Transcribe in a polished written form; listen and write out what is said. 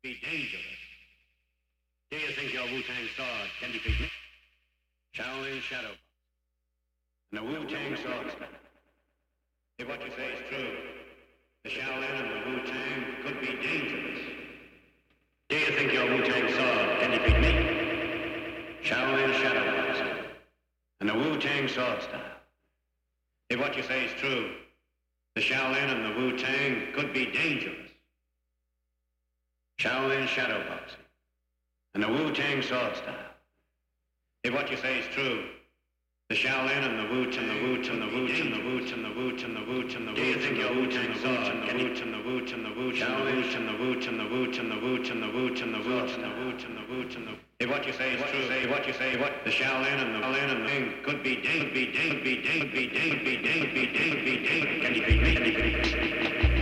be dangerous. Do you think your Wu-Tang sword can defeat me? Shaolin Shadow Box and the Wu-Tang sword style. If what you say is true, the Shaolin and the Wu-Tang could be dangerous. Do you think your Wu-Tang sword can defeat me? Shaolin Shadow Box and the Wu-Tang sword style. If what you say is true, the Shaolin and the Wu-Tang could be dangerous. Shaolin Shadow Boxing and the Wu-Tang sword style. If what you say is true, the Shaolin and the Wu-Tang, the Wu-Tang, the Wu-Tang, the Wu-Tang, the Wu-Tang, the Wu-Tang, the Wu-Tang, do you think your Wu-Tang sword can the Wu-Tang, the Wu-Tang, the Wu-Tang, the Wu-Tang, the Wu-Tang, the Wu-Tang, the Wu-Tang, the Wu-Tang, the Wu-Tang, the Wu-Tang, the Wu-Tang, the if what you say is true, if what you say, what the Shaolin and the thing could be can you beat me?